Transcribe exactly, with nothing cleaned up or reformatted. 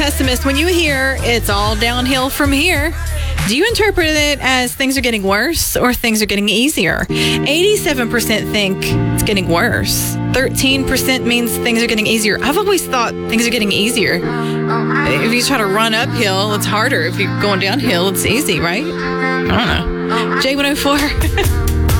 Pessimist, when you hear it's all downhill from here, do you interpret it as things are getting worse or things are getting easier? eighty-seven percent think it's getting worse. thirteen percent means things are getting easier. I've always thought things are getting easier. If you try to run uphill, it's harder. If you're going downhill, it's easy, right? I don't know. J one oh four.